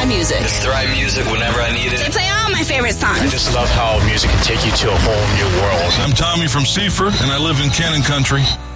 Music. It's Thrive Music whenever I need it. They play all my favorite songs. I just love how music can take you to a whole new world. I'm Tommy from Seaford, and I live in Cannon Country.